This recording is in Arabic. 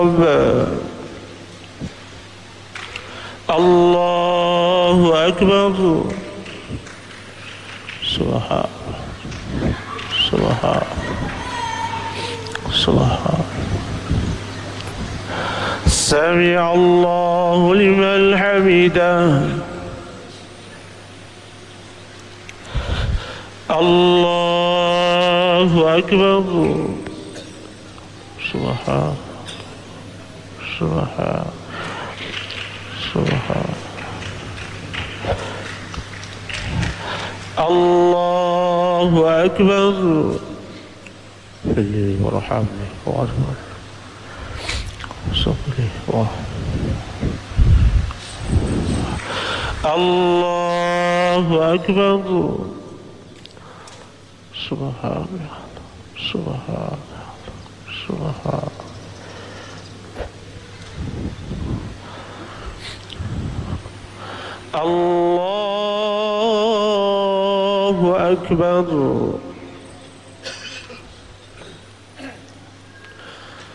الله أكبر. سبحان سبحان سبحان. سمع الله لمن حمده. الله أكبر. سبحان سبحان سبحان. الله أكبر. اللي ورحمني وأكبر صلي. الله أكبر. سبحان سبحان سبحان. الله أكبر.